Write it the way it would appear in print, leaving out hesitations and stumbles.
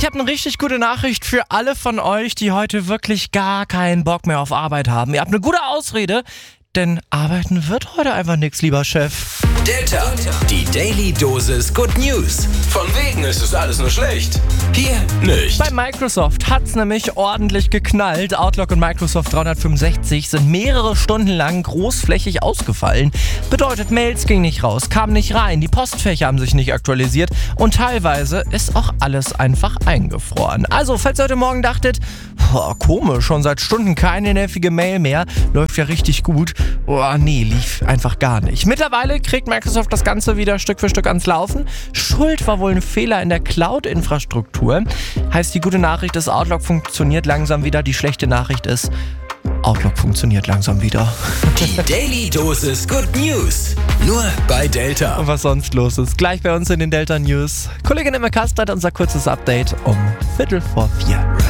Ich habe eine richtig gute Nachricht für alle von euch, die heute wirklich gar keinen Bock mehr auf Arbeit haben. Ihr habt eine gute Ausrede, denn arbeiten wird heute einfach nichts, lieber Chef. Delta, die Daily Dosis Good News. Von wegen ist es alles nur schlecht. Hier nicht. Bei Microsoft hat's nämlich ordentlich geknallt. Outlook und Microsoft 365 sind mehrere Stunden lang großflächig ausgefallen. Bedeutet, Mails gingen nicht raus, kamen nicht rein, die Postfächer haben sich nicht aktualisiert und teilweise ist auch alles einfach eingefroren. Also, falls ihr heute Morgen dachtet, komisch, schon seit Stunden keine nervige Mail mehr, läuft ja richtig gut. Nee, lief einfach gar nicht. Mittlerweile kriegt Microsoft das Ganze wieder Stück für Stück ans Laufen. Schuld war wohl ein Fehler in der Cloud-Infrastruktur. Heißt, die gute Nachricht ist, Outlook funktioniert langsam wieder. Die schlechte Nachricht ist, Outlook funktioniert langsam wieder. Die Daily Dosis Good News. Nur bei Delta. Und was sonst los ist, gleich bei uns in den Delta News. Kollegin Emma Kast hat unser kurzes Update um 3:45.